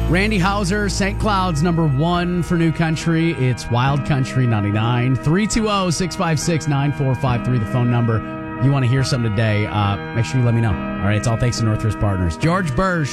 Randy Hauser, St. Cloud's number 1 for New Country. It's Wild Country 99. 320-656-9453, the phone number. You want to hear something today, make sure you let me know. All right, it's all thanks to Northwest Partners. George Burge.